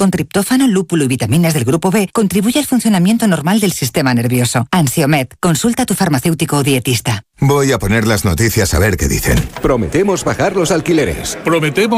con triptófano, lúpulo y vitaminas del grupo B, contribuye al funcionamiento normal del sistema nervioso. Ansiomed. Consulta a tu farmacéutico o dietista. Voy a poner las noticias a ver qué dicen. Prometemos bajar los alquileres. Prometemos